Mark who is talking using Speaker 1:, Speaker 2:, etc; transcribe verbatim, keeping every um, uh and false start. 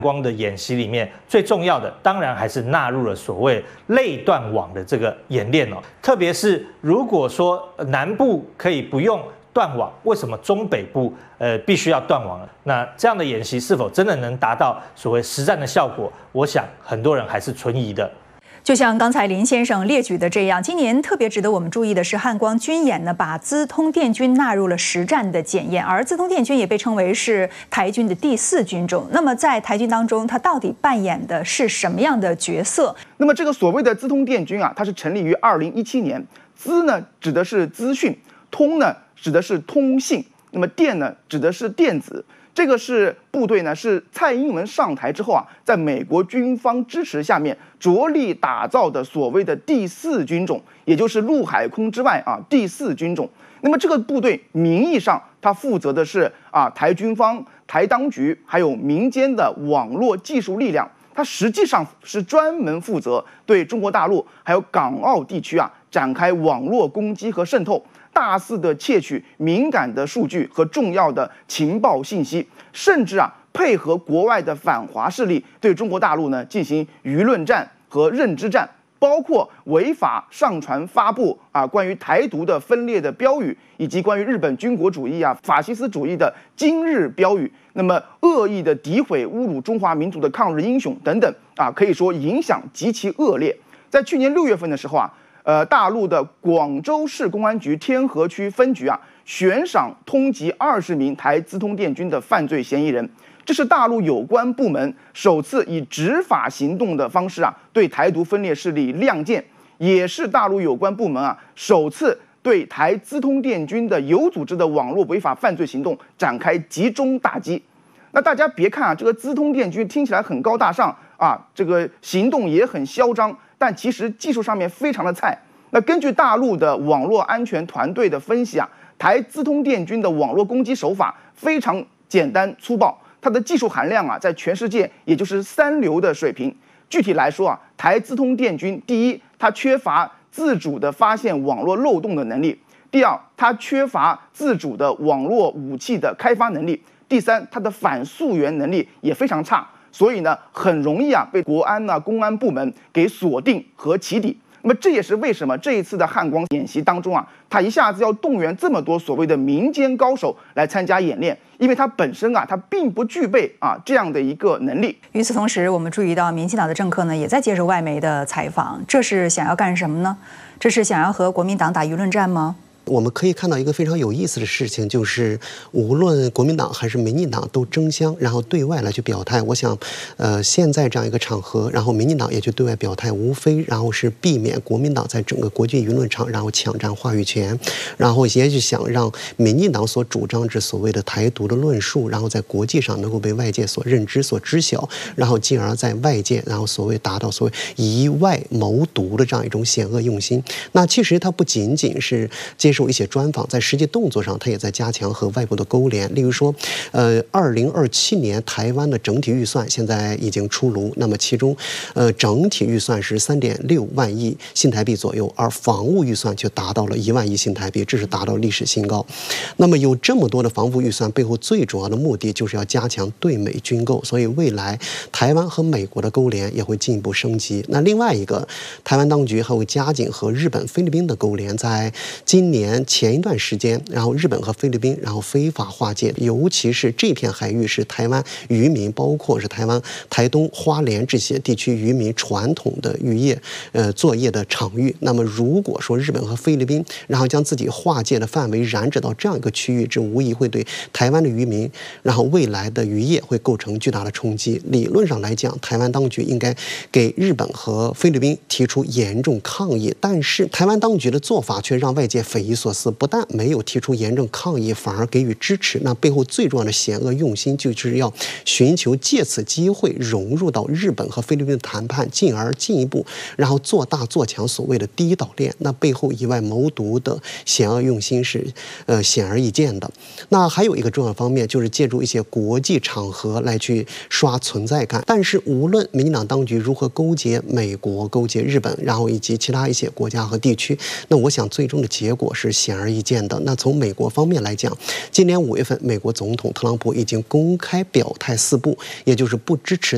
Speaker 1: 光的演习里面，最重要的当然还是纳入了所谓类断网的这个演练哦。特别是如果说南部可以不用断网，为什么中北部呃必须要断网呢？那这样的演习是否真的能达到所谓实战的效果？我想很多人还是存疑的。
Speaker 2: 就像刚才林先生列举的这样，今年特别值得我们注意的是，汉光军演呢把资通电军纳入了实战的检验，而资通电军也被称为是台军的第四军种。那么在台军当中，它到底扮演的是什么样的角色？
Speaker 3: 那么这个所谓的资通电军啊，它是成立于二零一七年，资呢指的是资讯，通呢指的是通信，那么电呢指的是电子。这个是部队呢，是蔡英文上台之后啊，在美国军方支持下面着力打造的所谓的第四军种，也就是陆海空之外啊第四军种。那么这个部队名义上它负责的是啊台军方、台当局还有民间的网络技术力量，它实际上是专门负责对中国大陆还有港澳地区啊展开网络攻击和渗透。大肆的窃取敏感的数据和重要的情报信息，甚至啊配合国外的反华势力对中国大陆呢进行舆论战和认知战，包括违法上传发布啊关于台独的分裂的标语，以及关于日本军国主义啊法西斯主义的今日标语，那么恶意的诋毁侮辱中华民族的抗日英雄等等啊，可以说影响极其恶劣。在去年六月份的时候啊。呃，大陆的广州市公安局天河区分局啊，悬赏通缉二十名台资通电军的犯罪嫌疑人。这是大陆有关部门首次以执法行动的方式啊，对台独分裂势力亮剑，也是大陆有关部门啊首次对台资通电军的有组织的网络违法犯罪行动展开集中打击。那大家别看啊，这个资通电军听起来很高大上啊，这个行动也很嚣张。但其实技术上面非常的菜。那根据大陆的网络安全团队的分析啊，台资通电军的网络攻击手法非常简单粗暴，它的技术含量啊，在全世界也就是三流的水平。具体来说啊，台资通电军第一，它缺乏自主的发现网络漏洞的能力；第二，它缺乏自主的网络武器的开发能力；第三，它的反溯源能力也非常差。所以呢，很容易啊被国安啊、公安部门给锁定和起底。那么这也是为什么这一次的汉光演习当中啊，他一下子要动员这么多所谓的民间高手来参加演练，因为他本身啊，他并不具备啊这样的一个能力。
Speaker 2: 与此同时，我们注意到民进党的政客呢，也在接受外媒的采访，这是想要干什么呢？这是想要和国民党打舆论战吗？
Speaker 4: 我们可以看到一个非常有意思的事情，就是无论国民党还是民进党都争相，然后对外来去表态。我想，呃，现在这样一个场合，然后民进党也去对外表态，无非然后是避免国民党在整个国际舆论场然后抢占话语权，然后也是想让民进党所主张之所谓的台独的论述，然后在国际上能够被外界所认知、所知晓，然后进而在外界然后所谓达到所谓以外谋独的这样一种险恶用心。那其实它不仅仅是接受一些专访，在实际动作上，他也在加强和外部的勾连。例如说，呃，二零二七年台湾的整体预算现在已经出炉，那么其中，呃，整体预算是三点六万亿新台币左右，而防务预算却达到了一万亿新台币，这是达到历史新高。那么有这么多的防务预算，背后最主要的目的就是要加强对美军购，所以未来台湾和美国的勾连也会进一步升级。那另外一个，台湾当局还会加紧和日本、菲律宾的勾连，在今年。前一段时间，然后日本和菲律宾，然后非法划界，尤其是这片海域是台湾渔民，包括是台湾台东、花莲这些地区渔民传统的渔业呃作业的场域。那么，如果说日本和菲律宾，然后将自己划界的范围染指到这样一个区域，这无疑会对台湾的渔民，然后未来的渔业会构成巨大的冲击。理论上来讲，台湾当局应该给日本和菲律宾提出严重抗议，但是台湾当局的做法却让外界匪夷所思，不但没有提出严正抗议，反而给予支持。那背后最重要的险恶用心，就是要寻求借此机会融入到日本和菲律宾的谈判，进而进一步然后做大做强所谓的第一岛链。那背后以外谋独的险恶用心是呃显而易见的。那还有一个重要方面，就是借助一些国际场合来去刷存在感。但是无论民进党当局如何勾结美国、勾结日本，然后以及其他一些国家和地区，那我想最终的结果是显而易见的。那从美国方面来讲，今年五月份，美国总统特朗普已经公开表态四不，也就是不支持